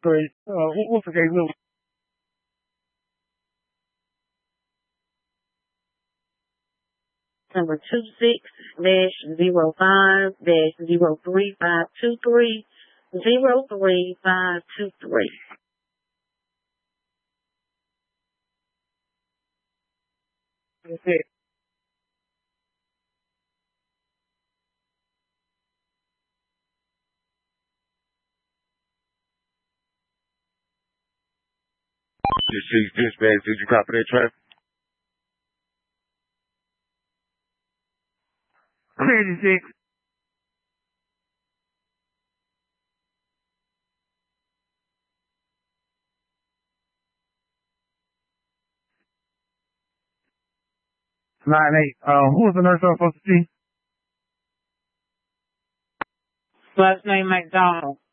Great. What's the case, Lou? Number 26-05-03523-03523. That's it. This is dispatch. Did you copy that traffic? Clear the 6. Line 8. Who was the nurse I was supposed to see? Last name McDonald.